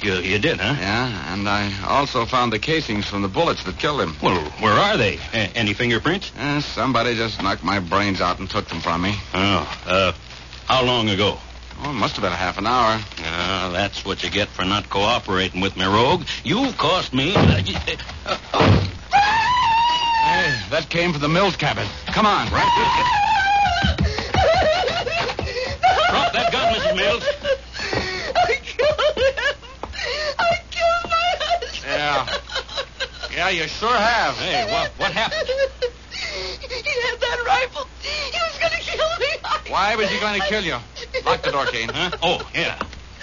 You did, huh? Yeah, and I also found the casings from the bullets that killed him. Well, where are they? Any fingerprints? Somebody just knocked my brains out and took them from me. Oh, how long ago? Oh, it must have been a half an hour. That's what you get for not cooperating with me, Rogue. You've cost me... Hey, that came from the Mills cabin. Come on. Right. Drop that gun, Mrs. Mills. I killed him. I killed my husband. Yeah, you sure have. Hey, what happened? He had that rifle. He was going to kill me. Why was he going to kill you? Lock the door, Kane. Huh? Oh, yeah.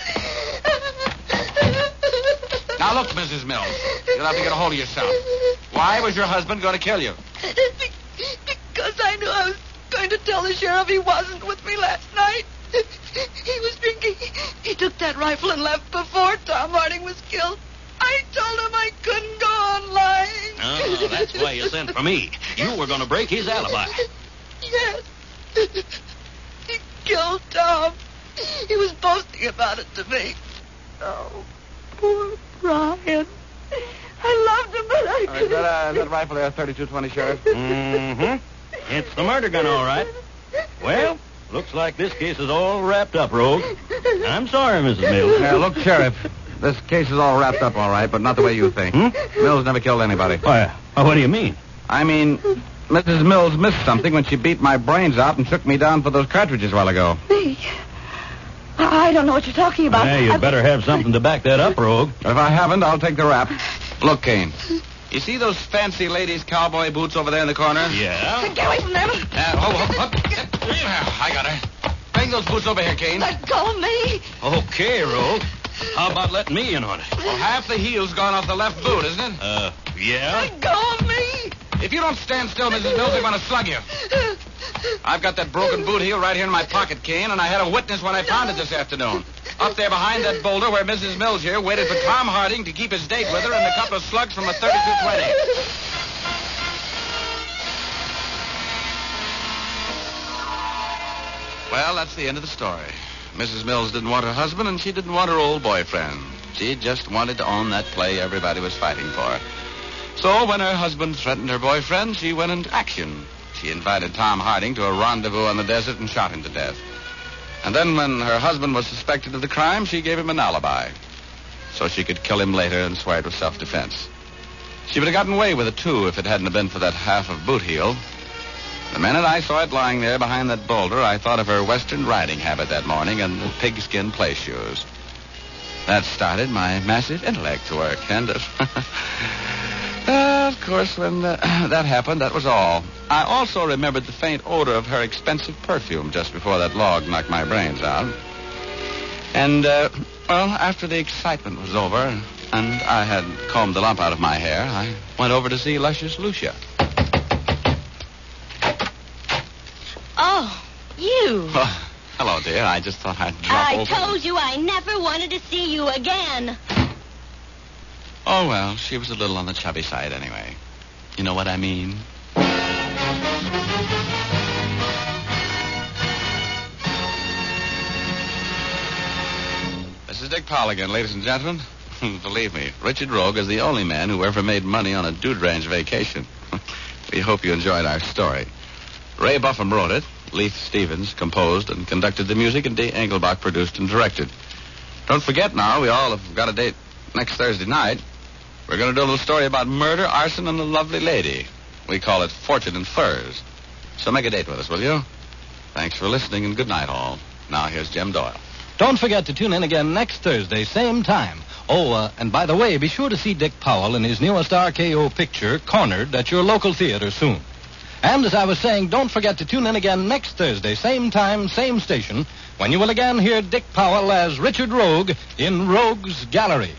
Now, look, Mrs. Mills. You'll have to get a hold of yourself. Why was your husband going to kill you? Because I knew I was going to tell the sheriff he wasn't with me last night. He was drinking. He took that rifle and left before Tom Harding was killed. I told him I couldn't go on lying. Oh, that's why you sent for me. You were going to break his alibi. Yes. He killed Tom. He was boasting about it to me. Oh, poor Brian. I loved him, but I couldn't... Is that rifle there, 3220, Sheriff? Mm-hmm. It's the murder gun, all right. Well, looks like this case is all wrapped up, Rogue. I'm sorry, Mrs. Mills. Look, Sheriff, this case is all wrapped up all right, but not the way you think. Mills never killed anybody. Why, what do you mean? I mean, Mrs. Mills missed something when she beat my brains out and took me down for those cartridges a while ago. Me? I don't know what you're talking about. Yeah, you'd better have something to back that up, Rogue. If I haven't, I'll take the rap. Look, Kane. You see those fancy ladies' cowboy boots over there in the corner? Yeah? Get away from them. I got her. Bring those boots over here, Kane. Let go of me. Okay, Rogue. How about letting me in on it? Well, half the heel's gone off the left boot, isn't it? Yeah? Let go of me. If you don't stand still, Mrs. Mills, they're going to slug you. I've got that broken boot heel right here in my pocket, Kane, and I had a witness when I found it this afternoon. Up there behind that boulder where Mrs. Mills here waited for Tom Harding to keep his date with her and a couple of slugs from a 3220. Well, that's the end of the story. Mrs. Mills didn't want her husband, and she didn't want her old boyfriend. She just wanted to own that play everybody was fighting for. So when her husband threatened her boyfriend, she went into action. She invited Tom Harding to a rendezvous on the desert and shot him to death. And then when her husband was suspected of the crime, she gave him an alibi so she could kill him later and swear it was self-defense. She would have gotten away with it, too, if it hadn't been for that half of boot heel. The minute I saw it lying there behind that boulder, I thought of her Western riding habit that morning and the pigskin play shoes. That started my massive intellect to work, and of course, when that happened, that was all. I also remembered the faint odor of her expensive perfume just before that log knocked my brains out. And, after the excitement was over and I had combed the lump out of my hair, I went over to see luscious Lucia. Oh, you. Oh, hello, dear. I just thought I'd drop over. I told you I never wanted to see you again. Oh, well, she was a little on the chubby side anyway. You know what I mean? This is Dick Powell again, ladies and gentlemen. Believe me, Richard Rogue is the only man who ever made money on a dude ranch vacation. We hope you enjoyed our story. Ray Buffum wrote it. Leith Stevens composed and conducted the music, and Dee Engelbach produced and directed. Don't forget now, we all have got a date next Thursday night. We're going to do a little story about murder, arson, and a lovely lady. We call it Fortune and Furs. So make a date with us, will you? Thanks for listening, and good night, all. Now, here's Jim Doyle. Don't forget to tune in again next Thursday, same time. Oh, and by the way, be sure to see Dick Powell in his newest RKO picture, Cornered, at your local theater soon. And as I was saying, don't forget to tune in again next Thursday, same time, same station, when you will again hear Dick Powell as Richard Rogue in Rogue's Gallery.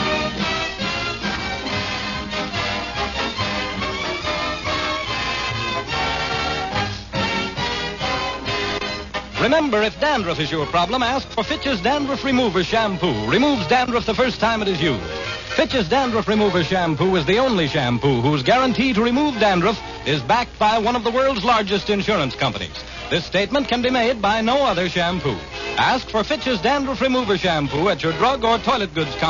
Remember, if dandruff is your problem, ask for Fitch's Dandruff Remover Shampoo. Removes dandruff the first time it is used. Fitch's Dandruff Remover Shampoo is the only shampoo whose guarantee to remove dandruff is backed by one of the world's largest insurance companies. This statement can be made by no other shampoo. Ask for Fitch's Dandruff Remover Shampoo at your drug or toilet goods counter.